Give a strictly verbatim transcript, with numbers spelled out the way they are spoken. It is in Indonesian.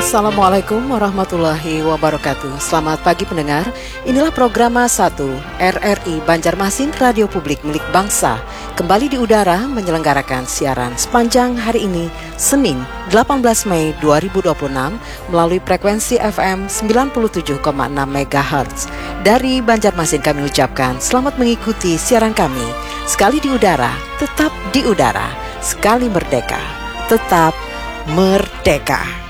Assalamualaikum warahmatullahi wabarakatuh. Selamat pagi pendengar. Inilah program satu R R I Banjarmasin Radio Publik Milik Bangsa. Kembali di udara menyelenggarkan siaran sepanjang hari ini, Senin delapan belas Mei dua ribu dua puluh enam melalui frekuensi F M sembilan puluh tujuh koma enam megahertz. Dari Banjarmasin kami ucapkan selamat mengikuti siaran kami. Sekali di udara, tetap di udara. Sekali merdeka, tetap merdeka.